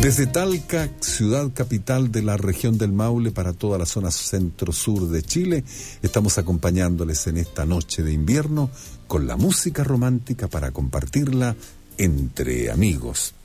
Desde Talca, ciudad capital de la región del Maule, para toda la zona centro-sur de Chile, estamos acompañándoles en esta noche de invierno con la música romántica para compartirla entre amigos.